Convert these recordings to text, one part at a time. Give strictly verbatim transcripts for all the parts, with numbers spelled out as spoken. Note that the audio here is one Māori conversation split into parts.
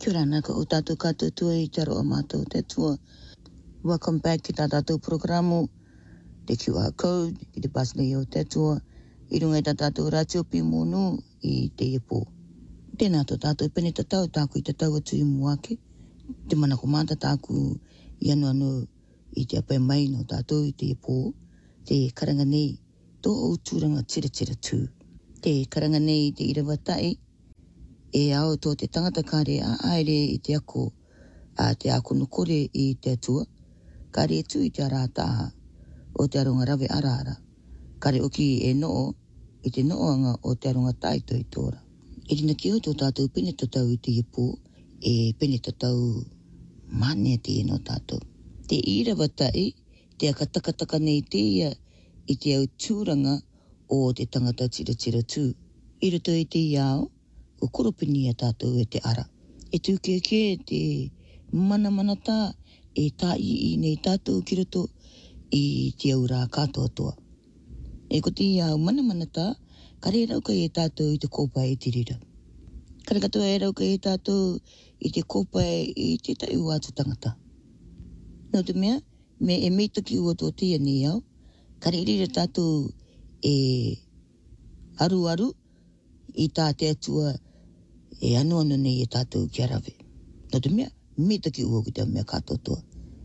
Kia ora naka o tātou kātou tua I te aroa mātou te tua. Welcome back ki tā tātou programu, te Q R code, ki te pasnei o te tua. I runga I tā tātou ratio pi mōnu I te ipo. Tēnā tō tātou pene tatau, tāku I tatau atu I muake. Te mana ko māta tāku I anu anu I te apai mai no tātou I te ipo. Te karanga nei, tō o tūranga tira tira tū. Te karanga nei te irawatai, e ao tō te tangata kāre a aere I te ako, a te ako nukore I te atua, kāre e tū I te arātaha, o te aronga rawe arara, kāre oki e noo, I te nooanga o te aronga taito I tōra. E rina ki o tō tātou pene tatau I te ipo, e pene tatau mane te eno tātou. Te irawatai, te akatakataka nei te ia I te au tūranga o te tangata tira tira tū. I roto I te iao, ko koropini a tātou e te ara. E tū ke ke te mana manata e tā I I nei tātou ki roto I te au rā katoa toa. E ko te iau mana manata, kare rauka e tātou I te kōpai I te rira. Kare katoa e rauka e tātou I te kōpai I te tai atu tangata. Nō te mea, me e meitaki ua tō tia ni au, kare rira tātou e aru aru I tā te atua e anu anu nei e tātou ki arawe. Nō te mea, meitaki ua ki te mea katoa toa.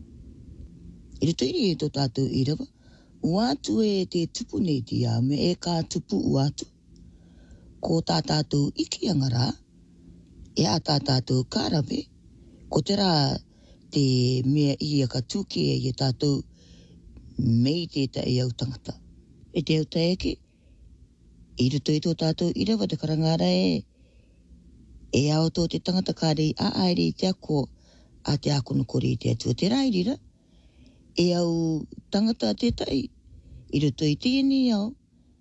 I rito iri e tō tātou I rawa, uatu e te tupu nei ti a me e kā tupu uatu. Ko tā tātou iki angara, e a tā tātou kārawe, ko te rā te mea I a ka tūke e i tātou mei te ta e au tangata. E te au taeke, I rito I tō tātou I rawa te karangara e, e ao tō te tangata kārei a aere I te ako, a te ako nukore I te atua te rairira, e au tangata te tai, I rito I te ni au,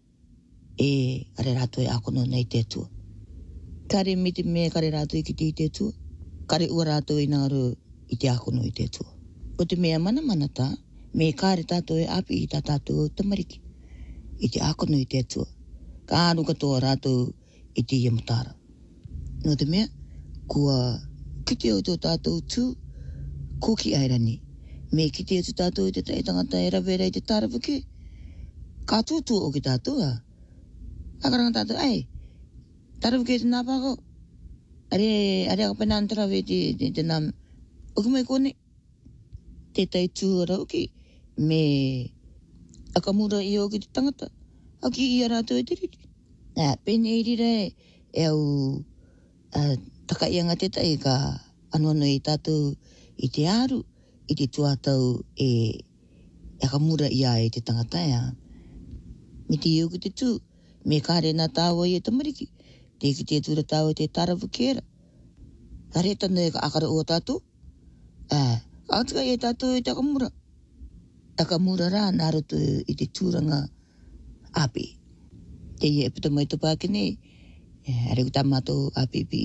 e are rato e ako no nei te atua. Kare me te mea kare rato I ki te I te atua, kare ua rato I ngāru I te ako no I te atua. O te mea mana manata, me kāre tātou e api I tā tātou o tamariki, I te ako no I te atua. Ka anu katoa rātou I te ia matara. Nō te mea, kua kite o tō tātou tū, ko ki airani. Me kite o tō tātou I te tai tangata e rawera I te tārawake, ka tūtū o ki tātou a. Akaranga tātou, ai, tārawake te nāpako. Are, are akapenā antarawe te, te, te nām, o ki mai kone. Te tai tū o rauki, me akamura I o ki te tangata. Aki I a rātou e te riri. Nā, pene I rira e, e au uh, taka ianga te tai ka anu anu I tātou I te aru, I te tuatau e akamura I a e te tangata ea. Me te iau ki te tū, me kāre nā tāua I e tamariki, te ki te tūra tāua te tārawu kera. Ka re tanu e ka akara ua tātou. Uh, ka atika I e tātou e te akamura. Akamura rā nā roto I te tūranga api. Te ia e puta mai to pākene, are ku tā mātou api pi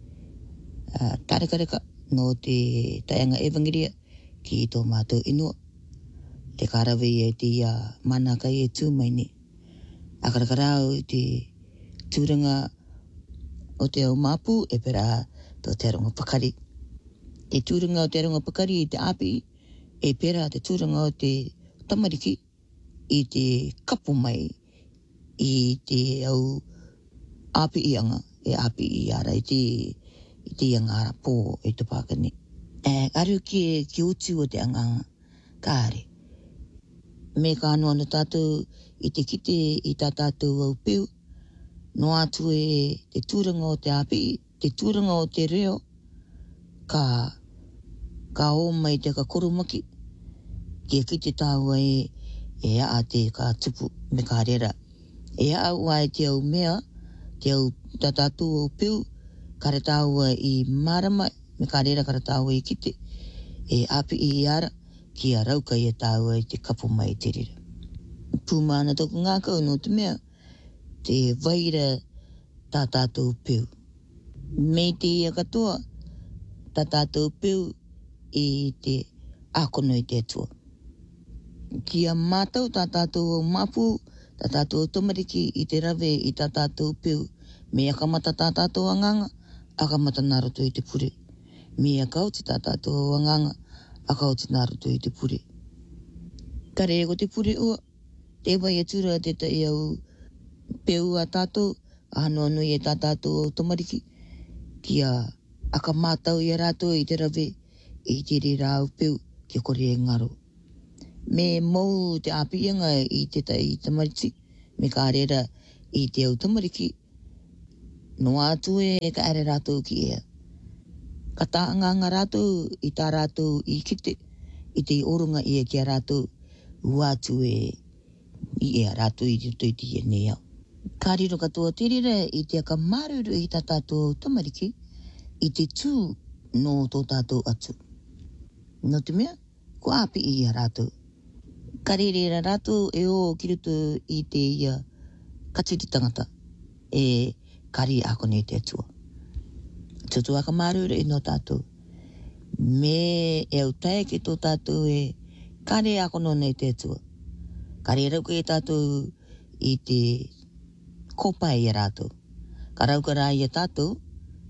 uh, tārekareka no te taianga evangeria ki tō mātou inua. Te kārawe e te ia manaka I e tū mai ne. Akarakarau I te tūranga o te au māpu e pera tō te aronga pakari. Te tūranga o te aronga pakari I te api e pera te tūranga o te tamariki I te kapu mai I te au api ianga, e api I ara, I te, I te ianga ara pō e te pākane. E, aru ki e ki utu o te anganga, kāre. Me ka anu anu tātou I te kite I tā tātou au piu, no atu e te tūranga o te api, te tūranga o te reo, ka, ka o mai te ka koromaki, ki e kite tāua e, e a te ka tupu me ka rera. E a ua e te au mea, te au tātātou au piu, kare tāua I marama, me ka rera kare tāua I kite, e api I ara, ki a rauka I e tāua I te kapu mai te rira. Pūmana tōku ngākau no te mea, te vaira tā tātou piu. Me te ia katoa, tā tātou piu I te akono I te atua. Kia mātau tā tātou au mapu, tā tātou tamariki I te rawe I tā tātou piu, me akamata tā tātou anganga, akamata nā roto I te pure. Me a kau te tātātou wanganga, a kau te nāruto i te pure. Ka rego te pure ua, te wai e tura te tai au peu a tātou, a hano anui e tātātou au tamariki, ki a aka mātau i a rātou i te rave, i te re rāu peu, ki a kore e ngaro. Me mou te apianga i te tai tamariki, me ka rera i te au tamariki, no atu e ka are rātou ki ea. Ka tāanga ngā rātou i tā rātou i kite, i te orunga i e ki a rātou, uatu e i e a rātou i te toiti e nea. Ka riro katoa te rira i te aka maruru i tā tātou tamariki, i te tū no tō tātou atu. No te mea, ko api i a rātou. Ka rira rātou e o kirutu i te ia katiri tangata, e kari ako ne te atua. Tutu aka maruru i no tātou. Me e au tae ki tō tātou e kare ako no nei te atua. Kare rauka e tātou i te kopai e rātou. Ka rauka rā i a tātou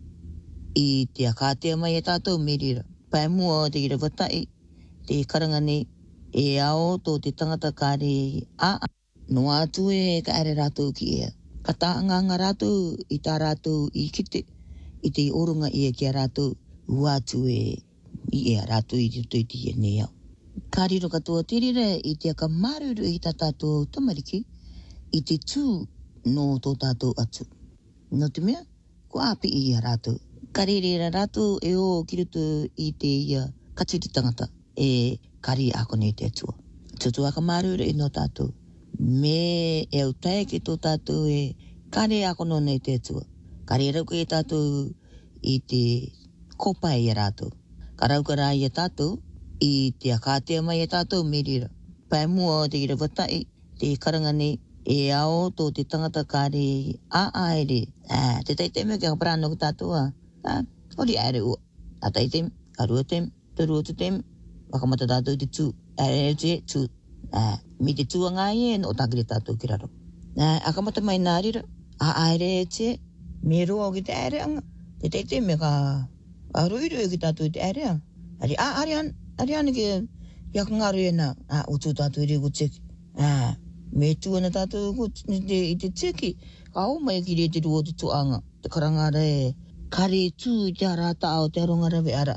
i te akatea mai e tātou me rira. Pai mua te ira watai, te karanga nei, e ao tō te tangata kare a a. No atu e ka are rātou ki ea. Ka tāanga ngā rātou i tā rātou i kite, i te orunga i e ki a rātou, uatu e i e a rātou i te toiti e nea. Ka riro katoa te rira i te aka maruru i tā tātou tamariki, i te tū no tō tātou atu. No te mea, ko api i a rātou. Ka rira rātou e o kirutu i te ia katiri tangata, e kari ako ne te atua. Tutu aka maruru i no tātou. Me e au tae ki tō tātou e kare ako no nei te atua. Kare rauka e tātou i te kopai e rātou. Ka rauka rā i a tātou i te akatea mai e tātou me rira. Pai mua te ira watai, te karanga nei, e ao tō te tangata kare a a ere. Ah, te tai teme kia kaparano ki tātou a. Ah, ori aere ua. A tai teme, a rua teme, te rua te teme, wakamata tātou te tū. Aere te tū. Ah, mi te tūa ngai e no takire tātou ki raro. Ah, akamata mai nā rira. A aere te, me roa o ki te aere anga. Te tai teme ka a ruiru e ki tātou te aere anga. Ari, a, ari an, ari an ki yak ngaru e nā. Ah, o tū tātou i riku teki. Ah, me tūana tātou i te, i te teki. Ka o mai ki re te rua te tuanga. Te karangara e kare tū i te harata ao te aronga rawe ara.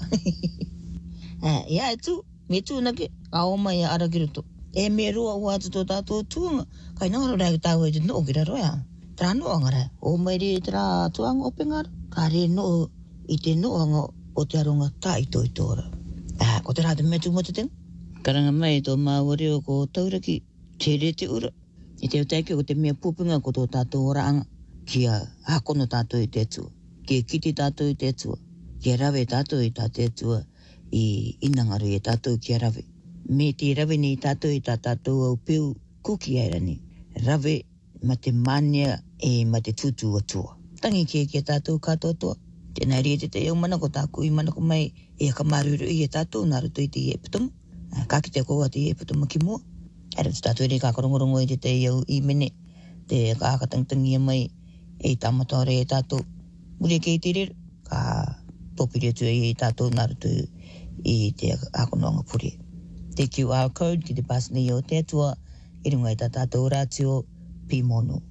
Ah, ia e tū, me tūna ke, ka o mai a ara ki roto. E me roa ua atu tō tātou tūanga. Kai nangaro rai ki tāu e te noo ki raro ea. Tra noo angara. O mai re tra tuanga o pengara. Ka re noo i te noo anga o te aronga tā i tō i tōra. Ah, ko te rāta me tū mo te tenga. Karanga mai tō māwari o ko tauraki. Te re te ura. I te utaiki o te mea pupunga ko tō tātou ora anga. Kia hakono tātou i te atua. Kia kiti tātou i te atua. Kia rawe tātou i tā te atua. I inangaru i tātou kia rawe. Me te rawe ni tātou i tā tātou au peu kuki airani. Rawe ma te mania e ma te tutu atua. Tangi kia kia tātou katoa toa. Tēnā ria te te au mana ko tāku i mana ko mai e aka maruru i e tātou nā ruto i te i e putumu. Ka ki te koua te i e putumu ki mua. Era te tātou e ka karongorongo i te te au i mene. Te ka akatangtangia mai e tāmatore e tātou. Muri kei te rere. Ka tōpiri atu e tātou nā ruto i te akonoanga puri. Te Q R code ki te pasni o te atua. I runga i tā tātou rātio Pimono.